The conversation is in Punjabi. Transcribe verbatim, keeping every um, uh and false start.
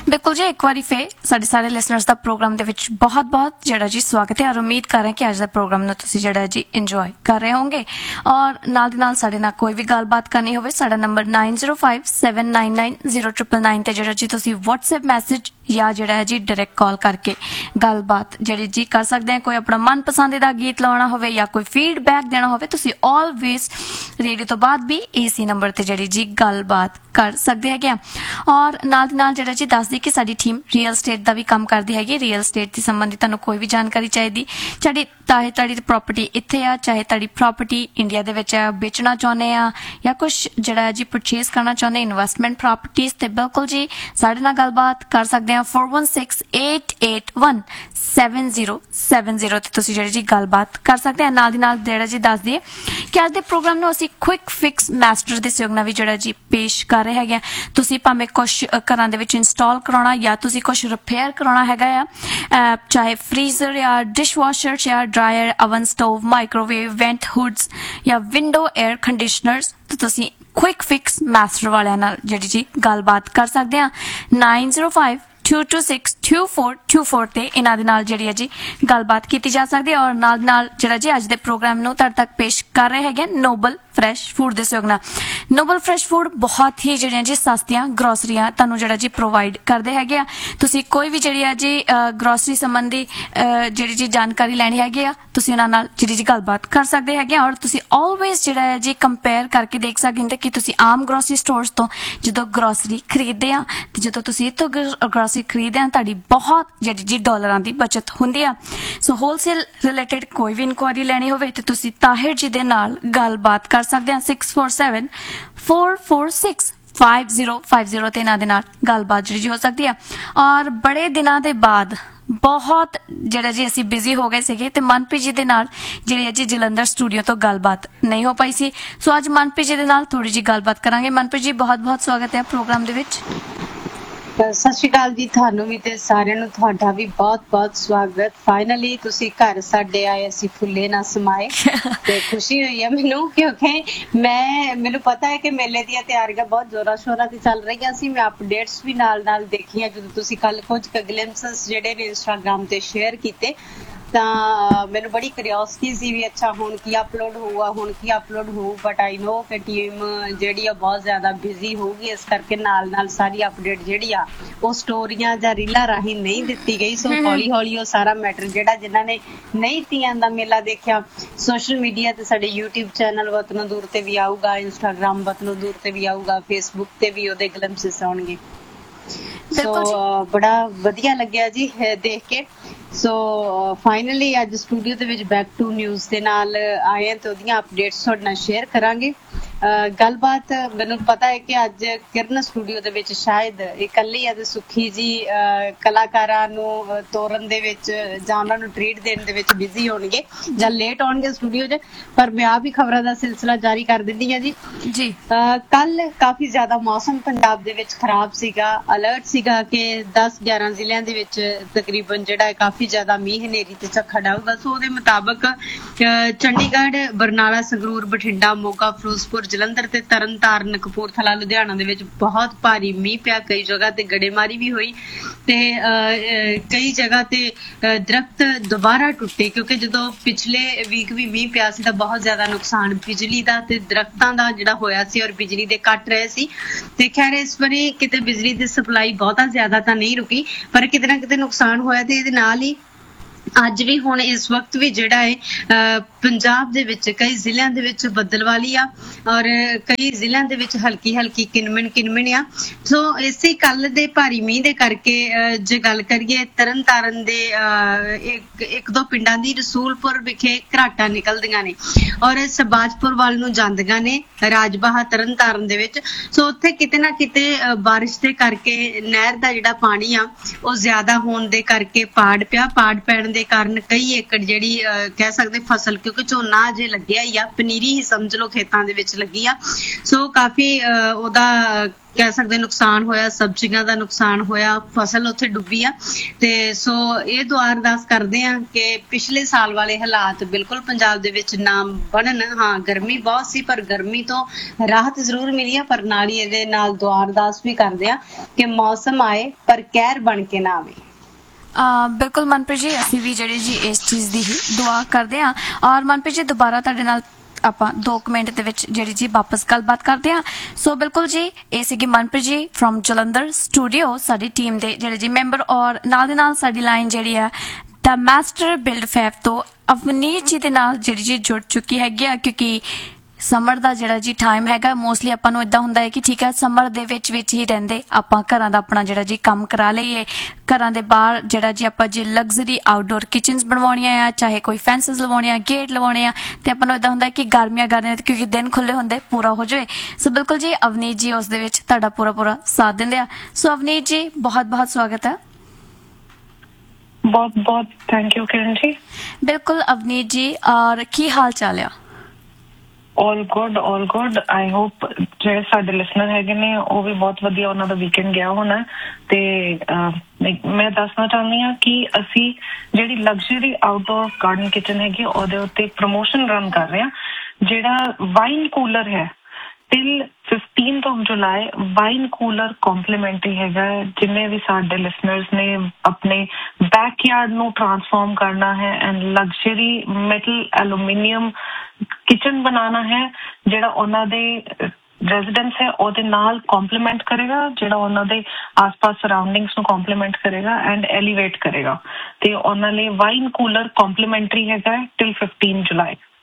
बिल्कुल जी, एक बार फिर साडे सारे लिसनर्स का प्रोग्राम दे विच बहुत बहुत जिहड़ा जी स्वागत है और उम्मीद कर रहे हैं कि अज दा प्रोग्राम नूं तुसीं जिहड़ा जी इंजॉय कर रहे होंगे। और नाल दी नाल साडे नाल कोई भी गलबात करनी होवे साडा number nine zero five seven nine nine zero triple nine ते जिहड़ा जी तुसीं व्हाट्सएप मैसेज या जिहड़ा है जी डायरैक्ट कॉल करके गलबात जिहड़ी जी कर सकते हैं। कोई अपना मन पसंदीदा गीत लाउणा होवे या कोई फीडबैक देना होवे तुसीं ऑलवेज रेडियो तो बाद भी इसी नंबर ते जिहड़ी जी गलबात कर सकते हैं। और नाल दी नाल जिहड़ा जी दस दी कि साडी टीम रियल स्टेट का भी काम करती हैगी। रियल स्टेट के संबंधी तुहानूं कोई भी जानकारी चाहिए, चाहे चाहे तुहाडी प्रॉपर्टी इत्थे आ, चाहे तुहाडी प्रॉपर्टी इंडिया दे विच आ, बेचना चाहुंदे आ या कुछ जिहड़ा जी परचेज करना चाहुंदे इन्वेस्टमेंट प्रॉपर्टीज, ते बिल्कुल जी साडे नाल गलबात कर सकते हैं। Four one six eight eight one seven zero seven zero ते तुसीं जिहड़ी जी गलबात कर सकते हैं। नाल दी नाल जिहड़ा जी दस दिए कि अज दे प्रोग्राम नूं असीं क्विक फिक्स मास्टर दे सहयोग नाल भी जिहड़ा जी पेश कर रहे हैगे। तुसीं भावें कुछ घरां दे विच इंस्टॉल कराउणा या तुसीं कुछ रिपेयर कराउणा हैगा आ, चाहे फ्रीजर या डिश वॉशर या dryer, oven, stove, microwave, went hoods या विंडो एयर कंडीशनर्स, तो तुसीं क्विक फिक्स मास्टर वालियां नाल जिहड़ी जी गलबात कर सकदे आ। Nine zero five to to six to four to four ते इन्हां दे नाल जिहड़ी है जी गलबात कीती जा सकदी है। और नाल नाल जिहड़ा जी अज दे प्रोग्राम नूं तुहाडे तक पेश कर रहे हैगे नोबल फ्रैश फूड दे सहयोग नाल। नोबल फ्रैश फूड बहुत ही जिहड़ियां जी सस्तियां ग्रोसरियां तुहानूं जिहड़ा जी प्रोवाइड करदे हैगे आ। तुसीं कोई भी जिहड़ी है जी ग्रोसरी संबंधी जिहड़ी जी जानकारी लैणी हैगी आ तुसीं उहनां नाल जिहड़ी जी गलबात कर सकदे हैगे। और तुसीं ऑलवेज जिहड़ा है जी कंपेयर करके देख सकदे कि तुसीं आम ग्रोसरी स्टोर्स तो जदों ग्रोसरी खरीददे आ ते जदों तुसीं इत्थों ग्रोसरी खरीददे आ तुहाडी बहुत जिहड़ी जी डॉलरां दी बचत हुंदी आ। सो होलसेल रिलेटेड कोई भी इंक्वायरी लैणी होवे ते तुसीं ताहिर जी दे नाल गलबात कर सकते हैं। Six four seven four four six five zero five zero ते इन्हां दे नाल गलबात जी हो सकती है। और बड़े दिनों के बाद बहुत जिहड़ा जी असीं बिजी हो गए सीगे ते मनप्रीत जी दे नाल जिहड़ी जी जलंधर स्टूडियो तो गलबात नहीं हो पाई सी। सो अज मनप्रीत जी दे नाल थोड़ी जी गलबात करांगे। मनप्रीत जी बहुत बहुत स्वागत है प्रोग्राम दे विच। सत श्री अकाल जी, थानू भी ते सारियां नू तुहाडा भी बहुत बहुत स्वागत। फाइनली तुसी घर साडे आए, असी फुल्ले ना समाए ते खुशी हुई है मैनू, क्योंकि मैं मैनू पता है कि मेले दी तैयारियां बहुत जोरा शोरा ते चल रही सी। मैं अपडेट्स भी नाल नाल देखियां जो तुसी कल कुछ ग्लिम्पसेस जेडे ने इंस्टाग्राम ते शेयर कीते ਤਾਂ ਮੈਨੂੰ ਬੜੀ क्यूरियोसिटी सी भी अच्छा हुण की अपलोड होऊगा हुण की अपलोड होऊ। बट आई नो कि टीम ਜਿਹੜੀ ਆ ਬਹੁਤ ਜ਼ਿਆਦਾ ਬਿਜ਼ੀ ਹੋਊਗੀ, ਇਸ ਕਰਕੇ ਨਾਲ ਨਾਲ ਸਾਰੀ ਅਪਡੇਟ ਜਿਹੜੀ ਆ ਉਹ ਸਟੋਰੀਆਂ ਜਾਂ ਰੀਲਾਂ ਰਾਹੀਂ ਨਹੀਂ ਦਿੱਤੀ ਗਈ। ਸੋ ਹੌਲੀ ਹੌਲੀ ਉਹ ਸਾਰਾ ਮੈਟਰ ਜਿਹੜਾ ਜਿਨ੍ਹਾਂ ਨੇ ਨਹੀਂ ਤੀਆਂ ਦਾ ਮੇਲਾ ਦੇਖਿਆ ਸੋਸ਼ਲ ਮੀਡੀਆ ਤੇ ਸਾਡੇ YouTube ਚੈਨਲ ਵਤਨੋਂ ਦੂਰ ਤੇ ਵੀ ਆਊਗਾ, ਇੰਸਟਾਗ੍ਰਾਮ ਵਤਨੋਂ ਦੂਰ ਤੇ ਵੀ ਆਊਗਾ, ਫੇਸਬੁੱਕ ਤੇ ਵੀ ਉਹਦੇ ਗਲਿੰਪਸਸ ਆਉਣਗੇ। ਸੋ ਬੜਾ ਵਧੀਆ ਲੱਗਿਆ ਜੀ ਦੇਖ ਕੇ। ਸੋ ਫਾਈਨਲੀ ਅੱਜ ਸਟੂਡੀਓ ਦੇ ਵਿੱਚ ਬੈਕ ਟੂ ਨਿਊਜ਼ ਦੇ ਨਾਲ ਆਏ ਹਾਂ ਤੇ ਉਹਦੀਆਂ ਅਪਡੇਟਸ ਤੁਹਾਡੇ ਨਾਲ ਸ਼ੇਅਰ ਕਰਾਂਗੇ। ਗੱਲਬਾਤ ਮੈਨੂੰ ਪਤਾ ਹੈ ਕਿ ਅੱਜ ਕਿਰਨ ਸਟੂਡੀਓ ਦੇ ਵਿੱਚ ਸ਼ਾਇਦ ਇਕੱਲੀ ਅਤੇ ਸੁਖੀ ਜੀ ਕਲਾਕਾਰਾਂ ਨੂੰ ਤੋਰਨ ਦੇ ਵਿੱਚ ਜਾਂ ਉਹਨਾਂ ਨੂੰ ਟ੍ਰੀਟ ਦੇਣ ਦੇ ਵਿੱਚ ਬਿਜ਼ੀ ਹੋਣਗੇ ਜਾਂ ਲੇਟ ਆਉਣਗੇ ਸਟੂਡੀਓ 'ਚ, ਪਰ ਮੈਂ ਆਪ ਹੀ ਖਬਰਾਂ ਦਾ ਸਿਲਸਿਲਾ ਜਾਰੀ ਕਰ ਦਿੰਦੀ ਹਾਂ ਜੀ। ਜੀ ਕੱਲ ਕਾਫੀ ਜ਼ਿਆਦਾ ਮੌਸਮ ਪੰਜਾਬ ਦੇ ਵਿੱਚ ਖਰਾਬ ਸੀਗਾ। ਅਲਰਟ ਸੀਗਾ ਕਿ ਦਸ ਗਿਆਰਾਂ ਜ਼ਿਲ੍ਹਿਆਂ ਦੇ ਵਿੱਚ ਤਕਰੀਬਨ ਜਿਹੜਾ ਹੈ ਕਾਫੀ ਜ਼ਿਆਦਾ ਮੀਂਹ ਹਨੇਰੀ ਤੇ ਝੱਖੜ ਆਊਗਾ। ਸੋ ਉਹਦੇ ਮੁਤਾਬਕ ਚੰਡੀਗੜ੍ਹ, ਬਰਨਾਲਾ, ਸੰਗਰੂਰ, ਬਠਿੰਡਾ, ਮੋਗਾ, ਫਿਰੋਜ਼ਪੁਰ, ਜਲੰਧਰ ਤੇ ਤਰਨ ਤਾਰਨ, ਕਪੂਰਥਲਾ, ਲੁਧਿਆਣਾ ਦੇ ਵਿੱਚ ਬਹੁਤ ਭਾਰੀ ਮੀਂਹ ਪਿਆ। ਕਈ ਜਗ੍ਹਾ ਤੇ ਗੜੇਮਾਰੀ ਵੀ ਹੋਈ ਤੇ ਕਈ ਜਗ੍ਹਾ ਤੇ ਦਰਖਤ ਦੁਬਾਰਾ ਟੁੱਟੇ, ਕਿਉਂਕਿ ਜਦੋਂ ਪਿਛਲੇ ਵੀਕ ਵੀ ਮੀਂਹ ਪਿਆ ਸੀ ਤਾਂ ਬਹੁਤ ਜ਼ਿਆਦਾ ਨੁਕਸਾਨ ਬਿਜਲੀ ਦਾ ਤੇ ਦਰਖਤਾਂ ਦਾ ਜਿਹੜਾ ਹੋਇਆ ਸੀ ਔਰ ਬਿਜਲੀ ਦੇ ਕੱਟ ਰਹੇ ਸੀ। ਤੇ ਖੈਰ ਇਸ ਵਾਰੀ ਕਿਤੇ ਬਿਜਲੀ ਦੀ ਸਪਲਾਈ ਬਹੁਤਾ ਜ਼ਿਆਦਾ ਤਾਂ ਨਹੀਂ ਰੁਕੀ, ਪਰ ਕਿਤੇ ਨਾ ਕਿਤੇ ਨੁਕਸਾਨ ਹੋਇਆ। ਤੇ ਇਹਦੇ ਨਾਲ ਹੀ ਅੱਜ ਵੀ ਹੁਣ ਇਸ ਵਕਤ ਵੀ ਜਿਹੜਾ ਹੈ ਪੰਜਾਬ ਦੇ ਵਿੱਚ ਕਈ ਜ਼ਿਲ੍ਹਿਆਂ ਦੇ ਵਿੱਚ ਬੱਦਲਵਾਲੀ ਆ ਔਰ ਕਈ ਜ਼ਿਲ੍ਹਿਆਂ ਦੇ ਵਿੱਚ ਹਲਕੀ ਹਲਕੀ ਕਿਨਮਿਨ ਕਿਨਮਿਨ ਆ। ਸੋ ਇਸੇ ਕੱਲ ਦੇ ਭਾਰੀ ਮੀਂਹ ਦੇ ਕਰਕੇ ਜੇ ਗੱਲ ਕਰੀਏ ਤਰਨ ਤਾਰਨ ਦੇ ਇੱਕ ਇੱਕ ਦੋ ਪਿੰਡਾਂ ਦੀ ਰਸੂਲਪੁਰ ਵਿਖੇ ਘਰਾਟਾਂ ਨਿਕਲਦੀਆਂ ਨੇ ਔਰ ਸਬਾਜਪੁਰ ਵੱਲ ਨੂੰ ਜਾਂਦੀਆਂ ਨੇ ਰਾਜਬਾਹਾ ਤਰਨ ਤਾਰਨ ਦੇ ਵਿੱਚ। ਸੋ ਉੱਥੇ ਕਿਤੇ ਨਾ ਕਿਤੇ ਬਾਰਿਸ਼ ਦੇ ਕਰਕੇ ਨਹਿਰ ਦਾ ਜਿਹੜਾ ਪਾਣੀ ਆ ਉਹ ਜ਼ਿਆਦਾ ਹੋਣ ਦੇ ਕਰਕੇ ਪਾੜ ਪਿਆ। ਪਾੜ ਪੈਣ ਦੇ ਕਾਰਨ ਕਈ ਏਕੜ ਜਿਹੜੀ ਕਹਿ ਸਕਦੇ ਫਸਲ, ਕਿਉਂਕਿ ਝੋਨਾ ਅਜੇ ਲੱਗਿਆ ਹੀ ਆ, ਪਨੀਰੀ ਹੀ ਸਮਝ ਲਓ ਖੇਤਾਂ ਦੇ ਵਿੱਚ ਲੱਗੀ ਆ। ਸੋ ਕਾਫੀ ਉਹਦਾ ਕਹਿ ਸਕਦੇ ਨੁਕਸਾਨ ਹੋਇਆ, ਸਬਜ਼ੀਆਂ ਦਾ ਨੁਕਸਾਨ ਹੋਇਆ, ਫਸਲ ਉੱਥੇ ਡੁੱਬੀ ਆ। ਤੇ ਸੋ ਇਹ ਦੁਆ ਅਰਦਾਸ ਕਰਦੇ ਆ ਕਿ ਪਿਛਲੇ ਸਾਲ ਵਾਲੇ ਹਾਲਾਤ ਬਿਲਕੁਲ ਪੰਜਾਬ ਦੇ ਵਿੱਚ ਨਾ ਬਣਨ। ਹਾਂ, ਗਰਮੀ ਬਹੁਤ ਸੀ ਪਰ ਗਰਮੀ ਤੋਂ ਰਾਹਤ ਜ਼ਰੂਰ ਮਿਲੀ ਆ, ਪਰ ਨਾਲ ਹੀ ਇਹਦੇ ਨਾਲ ਦੁਆ ਅਰਦਾਸ ਵੀ ਕਰਦੇ ਆ ਕਿ ਮੌਸਮ ਆਏ ਪਰ ਕਹਿਰ ਬਣ ਕੇ ਨਾ ਆਵੇ। ਆ ਬਿਲਕੁਲ ਮਨਪ੍ਰੀਤ ਜੀ, ਅਸੀਂ ਵੀ ਜਿਹੜੀ ਜੀ ਇਸ ਚੀਜ਼ ਦੀ ਹੀ ਦੁਆ ਕਰਦੇ ਹਾਂ। ਔਰ ਮਨਪ੍ਰੀਤ ਜੀ ਦੁਬਾਰਾ ਤੁਹਾਡੇ ਨਾਲ ਆਪਾਂ ਦੋ ਕੁ ਮਿੰਟ ਦੇ ਵਿੱਚ ਜਿਹੜੀ ਜੀ ਵਾਪਸ ਗੱਲਬਾਤ ਕਰਦੇ ਹਾਂ। ਸੋ ਬਿਲਕੁਲ ਜੀ, ਇਹ ਸੀਗੀ ਮਨਪ੍ਰੀਤ ਜੀ ਫਰੋਮ ਜਲੰਧਰ ਸਟੂਡੀਓ, ਸਾਡੀ ਟੀਮ ਦੇ ਜਿਹੜੇ ਜੀ ਮੈਂਬਰ। ਔਰ ਨਾਲ ਦੇ ਨਾਲ ਸਾਡੀ ਲਾਈਨ ਜਿਹੜੀ ਆ ਦਾ ਮਾਸਟਰ ਬਿਲਡ ਫੈਬ ਤੋਂ ਅਵਨੀਤ ਜੀ ਦੇ ਨਾਲ ਜਿਹੜੀ ਜੀ ਜੁੜ ਚੁੱਕੀ ਹੈਗੀ ਆ, ਕਿਉਂਕਿ ਸਮਰ ਦਾ ਜਿਹੜਾ ਜੀ ਟਾਈਮ ਹੈਗਾ ਮੋਸਟਲੀ ਆਪਾਂ ਨੂੰ ਇਦਾਂ ਹੁੰਦਾ ਹੈ ਕਿ ਠੀਕ ਹੈ ਸਮਰ ਦੇ ਵਿੱਚ ਵਿੱਚ ਹੀ ਰਹਿੰਦੇ ਆਪਾਂ ਘਰਾਂ ਦਾ ਆਪਣਾ ਜਿਹੜਾ ਜੀ ਕੰਮ ਕਰਾ ਲਈਏ। ਘਰਾਂ ਦੇ ਬਾਹਰ ਜਿਹੜਾ ਜੀ ਆਪਾਂ ਜੇ ਲਗਜ਼ਰੀ ਆਊਟਡੋਰ ਕਿਚਨਸ ਬਣਵਾਉਣੀਆਂ ਆ, ਚਾਹੇ ਕੋਈ ਫੈਂਸਸ ਲਵਾਉਣੇ ਆ, ਗੇਟ ਲਵਾਉਣੇ ਆ, ਤੇ ਆਪਾਂ ਨੂੰ ਇਦਾਂ ਹੁੰਦਾ ਕਿ ਗਰਮੀਆਂ ਗਰਮੀਆਂ ਕਿਉਂਕਿ ਦਿਨ ਖੁੱਲੇ ਹੁੰਦੇ ਪੂਰਾ ਹੋ ਜਾਵੇ। ਸੋ ਬਿਲਕੁਲ ਜੀ ਅਵਨੀਤ ਜੀ ਉਸ ਦੇ ਵਿੱਚ ਤੁਹਾਡਾ ਪੂਰਾ ਪੂਰਾ ਸਾਥ ਦਿੰਦੇ ਆ। ਸੋ ਅਵਨੀਤ ਜੀ ਬਹੁਤ ਬਹੁਤ ਸਵਾਗਤ ਹੈ। ਬਹੁਤ ਬਹੁਤ ਥੈਂਕ ਯੂ ਕਿਰਨ ਜੀ। ਬਿਲਕੁਲ ਅਵਨੀਤ ਜੀ, ਔਰ ਕੀ ਹਾਲ ਚਾਲ ਆ? All good all good. I hope ਜਿਹੜੇ ਸਾਡੇ ਲਿਸਨਰ ਹੈਗੇ ਨੇ ਉਹ ਵੀ ਬਹੁਤ ਵਧੀਆ ਉਹਨਾਂ ਦਾ ਵੀਕਐਂਡ ਗਿਆ ਹੋਣਾ। ਤੇ ਮੈਂ ਦੱਸਣਾ ਚਾਹੁੰਦੀ ਹਾਂ ਕਿ ਅਸੀਂ ਜਿਹੜੀ ਲਗਜ਼ਰੀ ਆਊਟਡੋਰ ਗਾਰਡਨ ਕਿਚਨ ਹੈਗੀ ਉਹਦੇ ਉੱਤੇ ਪ੍ਰਮੋਸ਼ਨ ਰਨ ਕਰ ਰਹੇ ਹਾਂ। ਜਿਹੜਾ ਵਾਈਨ ਕੂਲਰ ਹੈ till fifteenth of July wine cooler complimentary ਹੈਗਾ। ਜਿੰਨੇ ਵੀ ਸਾਡੇ ਲਿਸਨਰਸ ਨੇ ਆਪਣੇ ਬੈਕਯਾਰਡ ਨੂੰ ਟਰਾਂਸਫਾਰਮ ਕਰਨਾ ਹੈ and luxury metal aluminium kitchen ਬਣਾਉਣਾ ਹੈ, ਜਿਹੜਾ ਉਹਨਾਂ ਦੇ ਰੈਜ਼ੀਡੈਂਸ ਹੈ ਉਹਦੇ ਨਾਲ ਕੰਪਲੀਮੈਂਟ ਕਰੇਗਾ, ਜਿਹੜਾ ਉਹਨਾਂ ਦੇ ਆਸ-ਪਾਸ ਸਰਾਊਂਡਿੰਗਸ ਨੂੰ ਕੰਪਲੀਮੈਂਟ ਕਰੇਗਾ ਐਂਡ ਐਲੀਵੇਟ ਕਰੇਗਾ। ਤੇ ਉਹਨਾਂ ਲਈ ਵਾਈਨ ਕੂਲਰ ਕੰਪਲੀਮੈਂਟਰੀ ਹੈਗਾ ਟਿਲ ਫਿਫਟੀਨ ਜੁਲਾਈ।